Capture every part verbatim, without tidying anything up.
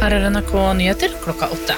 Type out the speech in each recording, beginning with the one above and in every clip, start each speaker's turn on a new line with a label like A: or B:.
A: Her er N R K Nyheter klokka åtte.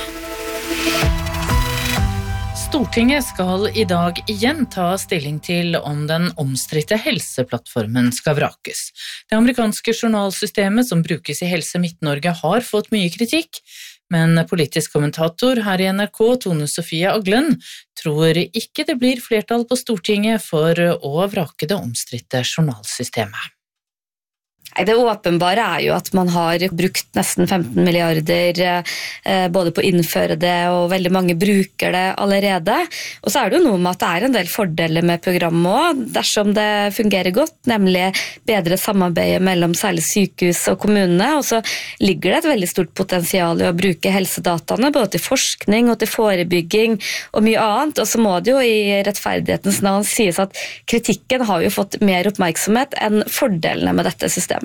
A: Stortinget skal i dag igjen ta stilling til om den omstridte helseplattformen skal vrakes. Det amerikanske journalsystemet som brukes i Helse Midt-Norge har fått mye kritikk, men politisk kommentator her i N R K, Tone Sofie Aglen, tror ikke det blir flertall på Stortinget for å vrake det omstridte journalsystemet.
B: Det åpenbare er jo at man har brukt nesten femten milliarder eh, både på å innføre det, og veldig mange bruker det allerede. Og så er det jo noe med at det er en del fordeler med programmet også, dersom det fungerer godt, nemlig bedre samarbeid mellom særlig sykehus og kommunene, og så ligger det et veldig stort potensial i å bruke helsedataene, både til forskning og til forebygging og mye annet. Og så må det jo i rettferdighetens navn sies at kritikken har jo fått mer oppmerksomhet enn fordelene med dette systemet.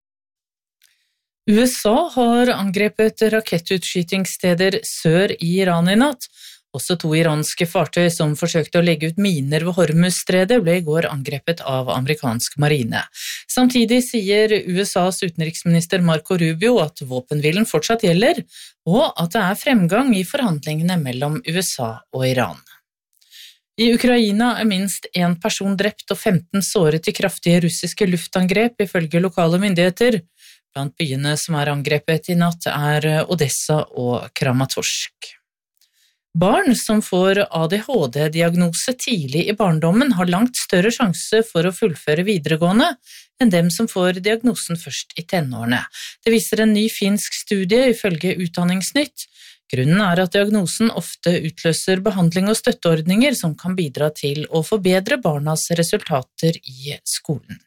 A: U S A har angrepet rakettutskytingssteder sør i Iran i natt. Også to iranske fartøy som forsøkte å legge ut miner ved Hormuzstredet ble i går angrepet av amerikansk marine. Samtidig sier U S A's utenriksminister Marco Rubio at våpenhvilen fortsatt gjelder, og at det er fremgang i forhandlingene mellom U S A og Iran. I Ukraina er minst en person drept og femten såret i kraftige russiske luftangrep, ifølge lokale myndigheter. Blant byene som er angrepet i natt er Odessa og Kramatorsk. Barn som får A D H D-diagnose tidlig i barndommen har langt større sjanse for å fullføre videregående enn dem som får diagnosen først i tenårene. Det viser en ny finsk studie ifølge Utdanningsnytt. Grunnen er at diagnosen ofte utløser behandling og støtteordninger som kan bidra til å forbedre barnas resultater i skolen.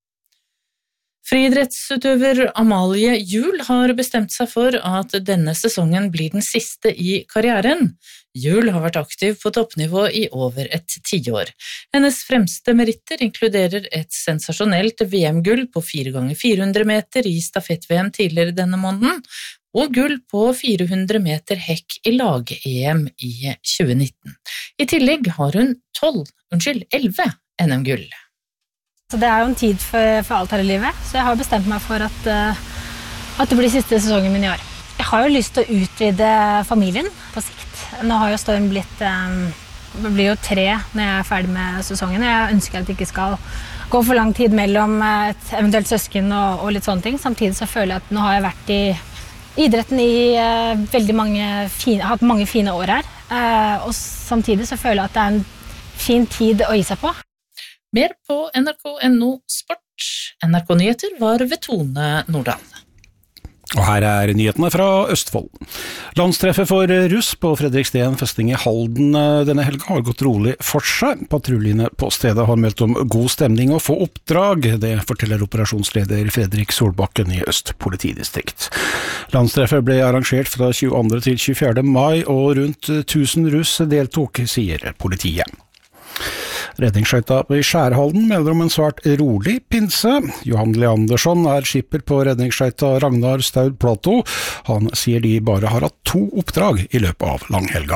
A: Friidrettsutøver Amalie Juel har bestemt seg for at denne sesongen blir den siste i karrieren. Juel har vært aktiv på toppnivå i over et tiår. Hennes fremste meritter inkluderer et sensasjonelt V M-gull på fire ganger fire hundre meter i stafett-V M tidligere denne måneden, og gull på fire hundre meter hekk i lag-E M i tjue nitten. I tillegg har hun tolv, unnskyld, elleve N M-gull.
C: Så det er jo en tid for, for alt her i livet, så jeg har bestemt meg for at, uh, at det blir siste sesongen min i år. Jeg har jo lyst til å utvide familien på sikt. Nå har jo Storm blitt, um, det blir jo tre når jeg er ferdig med sesongen. Jeg ønsker at det ikke skal gå for lang tid mellom et eventuelt søsken og, og litt sånne ting. Samtidig så føler jeg at nå har jeg vært i idretten i uh, veldig mange fine, hatt mange fine år her. Uh, og samtidig så føler jeg at det er en fin tid å gi seg på.
A: Mer på N R K punktum N O Sport. N R K Nyheter var ved Tone Nordahl.
D: Og her er nyhetene fra Østfold. Landstreffet for russ på Fredriksten festning i Halden denne helga har gått rolig for seg. Patruljene på stedet har meldt om god stemning og få oppdrag. Det forteller operasjonsleder Fredrik Solbakken i Øst politidistrikt. Landstreffet ble arrangert fra tjueandre til tjuefjerde mai, og rundt tusen russ deltok, sier politiet. Redningsskøyta i Skjærhalden melder om en svært rolig pinse. Johan Leandersson er skipper på redningsskøyta Ragnar Staud Plato. Han sier de bare har hatt to oppdrag i løpet av langhelga.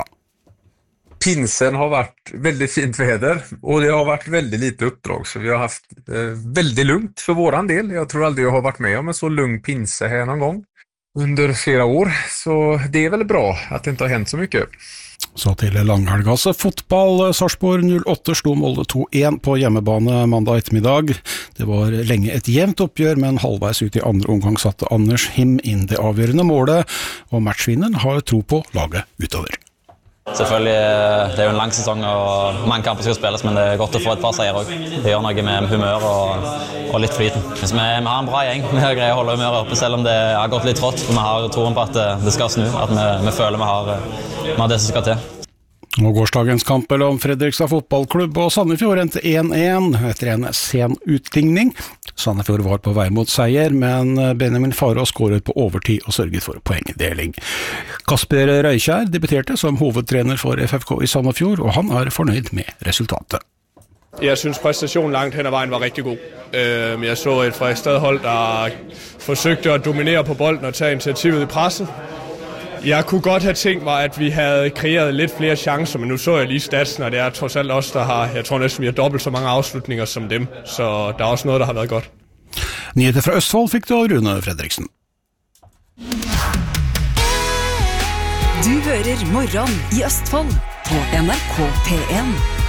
E: Pinsen har vært veldig fint väder og det har vært veldig lite oppdrag, så vi har haft eh, veldig lugnt for våran del. Jeg tror aldri jeg har vært med om en så lugn pinse her noen gang under flera år, så det er veldig bra at det ikke har hendt så mye.
D: Så til langhelgase fotball. Sarpsborg null åtte slo Molde to én på hjemmebane mandag ettermiddag. Det var lenge et jevnt oppgjør, men halvveis ut i andre omgang satte Anders Him inn det avgjørende målet, og matchvinneren har tro på laget utover.
F: Selvfølgelig, det er jo en lang sesong og mange kamper skal spilles, men det er godt å få et par seier også. Det gjør noe med humør og, og litt flyten. Vi, vi har en bra gjeng, vi har greier å holde humøret oppe selv om det har gått litt trått. Vi har troen på at det, det skal snu, at vi, vi føler vi har, vi har det som skal til.
D: Og gårsdagens kamp mellom Fredrikstad fotballklubb og Sandefjord endte én én etter en sen utligning. Sandefjord var på vei mot seier, men Benjamin Faro skåret på overtid og sørget for poengdeling. Kasper Røykjær debuterte som hovedtrener for F F K i Sandefjord, og han er fornøyd med resultatet.
G: Jeg synes præstationen langt hen ad vejen var rigtig god. Jeg så et Fredrikstad-hold, der forsøgte at dominere på bolden og tage initiativet i presset. Jeg kunne godt have tænkt mig, at vi havde kreeret lidt flere chancer, men nu så jeg lige statsen, og det er trods alt også, der har, jeg tror næsten, vi har dobbelt så mange afslutninger som dem, så der er også noget, der har været godt.
D: Nyheter fra Østfold fikk du av Rune Fredriksen.
H: Du hører Morgen i Østfold på N R K P en.